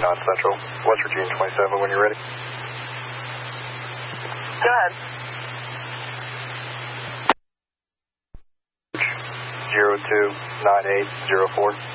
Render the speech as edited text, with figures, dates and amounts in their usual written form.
non-central, West Virginia 27 when you're ready. Go ahead. 029804.